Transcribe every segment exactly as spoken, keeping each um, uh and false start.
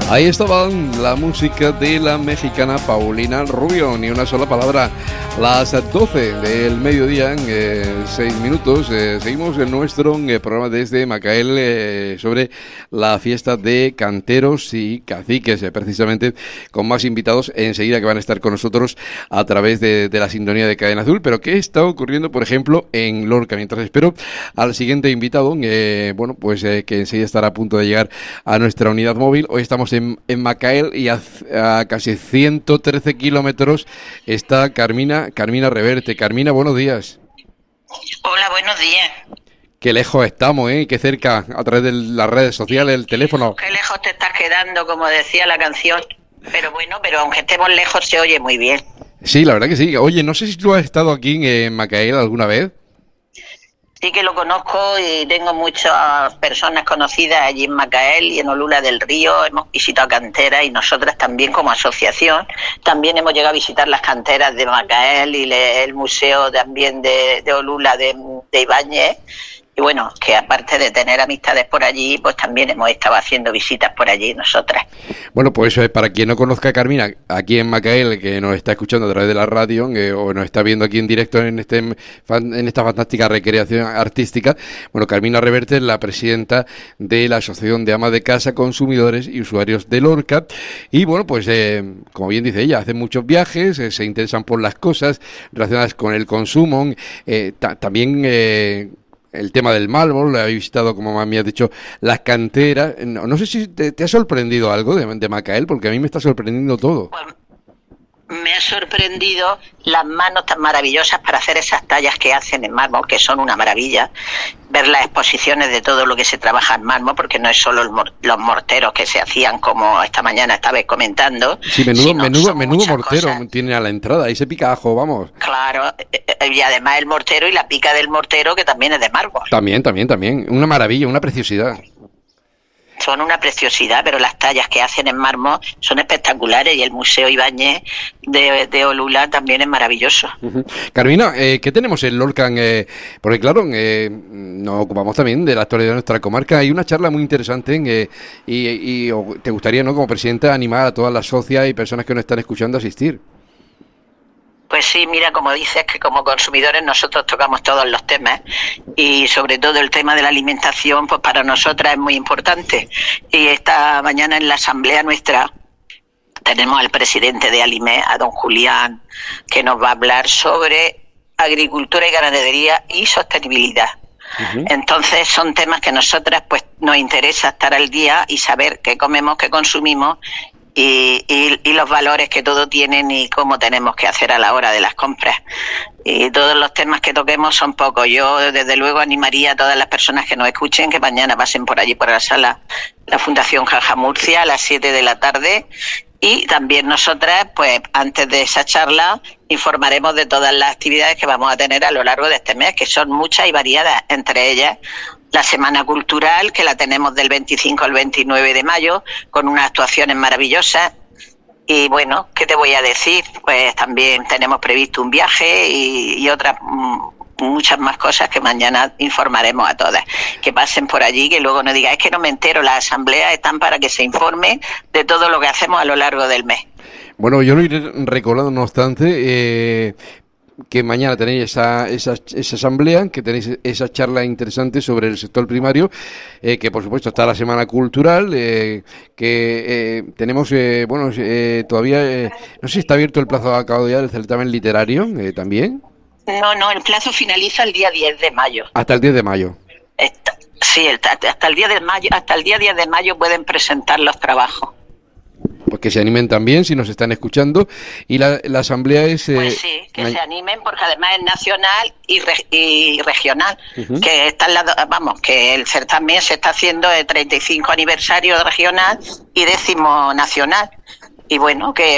Ahí estaba la música de la mexicana Paulina Rubio, ni una sola palabra. Las doce del mediodía, en eh, seis minutos, eh, seguimos en nuestro eh, programa desde Macael eh, sobre la fiesta de canteros y caciques, eh, precisamente con más invitados enseguida que van a estar con nosotros a través de, de la sintonía de Cadena Azul. Pero ¿qué está ocurriendo, por ejemplo, en Lorca? Mientras espero al siguiente invitado, eh, bueno, pues eh, que enseguida estará a punto de llegar a nuestra unidad móvil. Hoy estamos en En, en Macael y a, a casi ciento trece kilómetros está Carmina, Carmina Reverte. Carmina, buenos días. Hola, buenos días. Qué lejos estamos, ¿eh? Qué cerca, a través de las redes sociales, el teléfono. Qué lejos te estás quedando, como decía la canción. Pero bueno, pero aunque estemos lejos se oye muy bien. Sí, la verdad que sí. Oye, no sé si tú has estado aquí en, en Macael alguna vez. Sí que lo conozco y tengo muchas personas conocidas allí en Macael y en Olula del Río. Hemos visitado canteras y nosotras también como asociación también hemos llegado a visitar las canteras de Macael y le, el museo también de, de Olula de, de Ibáñez. Y bueno, que aparte de tener amistades por allí, pues también hemos estado haciendo visitas por allí nosotras. Bueno, pues eso es para quien no conozca a Carmina, aquí en Macael, que nos está escuchando a través de la radio eh, o nos está viendo aquí en directo en este en esta fantástica recreación artística. Bueno, Carmina Reverte es la presidenta de la Asociación de Amas de Casa, Consumidores y Usuarios de Lorca. Y bueno, pues eh, como bien dice ella, hace muchos viajes, eh, se interesan por las cosas relacionadas con el consumo, eh, ta- también... Eh, el tema del mármol, lo habéis visitado, como me has dicho, las canteras. No, no sé si te, te ha sorprendido algo de, de Macael, porque a mí me está sorprendiendo todo. Pues me ha sorprendido las manos tan maravillosas para hacer esas tallas que hacen en mármol, que son una maravilla. Ver las exposiciones de todo lo que se trabaja en mármol, porque no es solo el mor- los morteros que se hacían, como esta mañana estabais comentando. Sí, menudo, menudo, menudo mortero cosas. Tiene a la entrada, ahí se pica ajo, vamos. Claro, y además el mortero y la pica del mortero, que también es de mármol. También, también, también. Una maravilla, una preciosidad. Son una preciosidad, pero las tallas que hacen en mármol son espectaculares y el Museo Ibáñez de, de Olula también es maravilloso. Uh-huh. Carmina, eh, ¿qué tenemos en Lorca? Eh, porque claro, eh, nos ocupamos también de la actualidad de nuestra comarca. Hay una charla muy interesante eh, y, y o, te gustaría, ¿no?, como presidenta, animar a todas las socias y personas que nos están escuchando a asistir. Pues sí, mira, como dices, que como consumidores nosotros tocamos todos los temas y sobre todo el tema de la alimentación, pues para nosotras es muy importante. Y esta mañana en la asamblea nuestra tenemos al presidente de Alimé, a don Julián, que nos va a hablar sobre agricultura y ganadería y sostenibilidad. Uh-huh. Entonces son temas que nosotras pues nos interesa estar al día y saber qué comemos, qué consumimos. Y, y, y los valores que todo tienen y cómo tenemos que hacer a la hora de las compras. Y todos los temas que toquemos son pocos. Yo desde luego animaría a todas las personas que nos escuchen que mañana pasen por allí por la sala la Fundación Caja Murcia a las siete de la tarde. Y también nosotras, pues antes de esa charla, informaremos de todas las actividades que vamos a tener a lo largo de este mes, que son muchas y variadas, entre ellas la Semana Cultural, que la tenemos del veinticinco al veintinueve de mayo, con unas actuaciones maravillosas. Y bueno, ¿qué te voy a decir? Pues también tenemos previsto un viaje y, y otras mm, muchas más cosas que mañana informaremos a todas. Que pasen por allí, que luego no digan, es que no me entero, las asambleas están para que se informen de todo lo que hacemos a lo largo del mes. Bueno, yo lo iré recordando, no obstante, eh, que mañana tenéis esa, esa, esa asamblea, que tenéis esa charla interesante sobre el sector primario, eh, que por supuesto está la Semana Cultural, eh, que eh, tenemos, eh, bueno, eh, todavía, eh, no sé si está abierto el plazo a cabo ya del certamen literario eh, también. No, no, el plazo finaliza el día diez de mayo. Hasta el diez de mayo. Está, sí, el, hasta el día de mayo, hasta el día diez de mayo pueden presentar los trabajos. Pues que se animen también si nos están escuchando. Y la, la asamblea es... Eh, pues sí, que ma- se animen porque además es nacional y, re- y regional. Uh-huh. Que están las, vamos, que el certamen se está haciendo el treinta y cinco aniversario regional y décimo nacional. Y bueno, que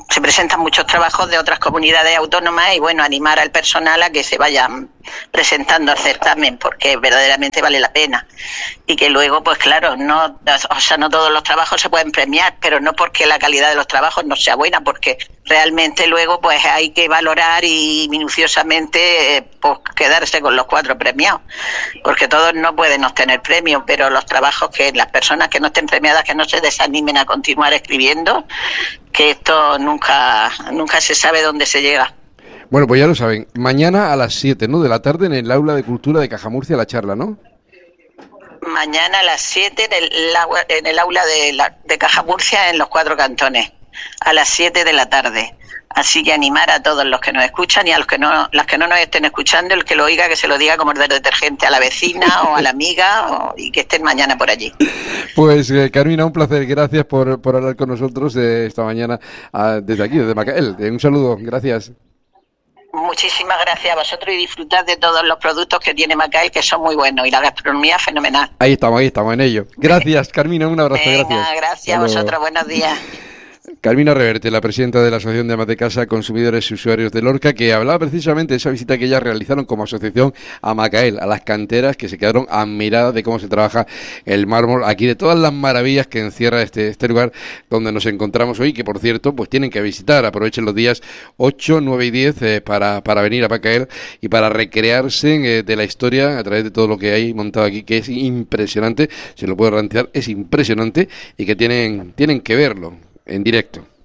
se presentan muchos trabajos de otras comunidades autónomas y bueno, animar al personal a que se vayan presentando al certamen porque verdaderamente vale la pena. Y que luego, pues claro, no, o sea, no todos los trabajos se pueden premiar, pero no porque la calidad de los trabajos no sea buena, porque realmente luego pues hay que valorar y minuciosamente eh, pues quedarse con los cuatro premiados, porque todos no pueden obtener premios, pero los trabajos que las personas que no estén premiadas que no se desanimen a continuar escribiendo, que esto nunca nunca se sabe dónde se llega. Bueno, pues ya lo saben, mañana a las siete, ¿no?, de la tarde en el Aula de Cultura de Cajamurcia la charla, ¿no? Mañana a las siete en el, en el Aula de, la, de Cajamurcia en los Cuatro Cantones, a las siete de la tarde. Así que animar a todos los que nos escuchan y a los que no, las que no nos estén escuchando, el que lo oiga, que se lo diga como el detergente a la vecina o a la amiga o, y que estén mañana por allí. Pues eh, Carmina, un placer, gracias por, por hablar con nosotros eh, esta mañana uh, desde aquí, desde Macael. Eh, un saludo, gracias. Muchísimas gracias a vosotros y disfrutad de todos los productos que tiene Macael, que son muy buenos, y la gastronomía fenomenal. Ahí estamos, ahí estamos en ello. Gracias, Carmina, un abrazo. Venga, gracias. Gracias a vosotros, buenos días. Carmina Reverte, la presidenta de la Asociación de Amas de Casa, Consumidores y Usuarios de Lorca, que hablaba precisamente de esa visita que ellas realizaron como asociación a Macael, a las canteras, que se quedaron admiradas de cómo se trabaja el mármol aquí, de todas las maravillas que encierra este, este lugar donde nos encontramos hoy, que por cierto, pues tienen que visitar. Aprovechen los días ocho, nueve y diez eh, para, para venir a Macael y para recrearse eh, de la historia a través de todo lo que hay montado aquí, que es impresionante, se lo puedo garantizar, es impresionante y que tienen, tienen que verlo en directo.